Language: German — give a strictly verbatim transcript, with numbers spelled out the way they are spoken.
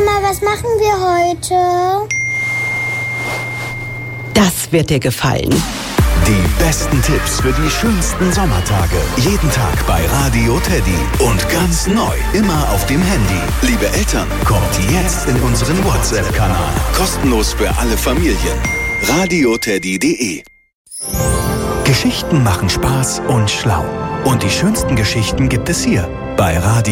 Mama, was machen wir heute? Das wird dir gefallen. Die besten Tipps für die schönsten Sommertage. Jeden Tag bei Radio Teddy. Und ganz neu, immer auf dem Handy. Liebe Eltern, kommt jetzt in unseren WhatsApp-Kanal. Kostenlos für alle Familien. radio teddy punkt de. Geschichten machen Spaß und schlau. Und die schönsten Geschichten gibt es hier bei Radio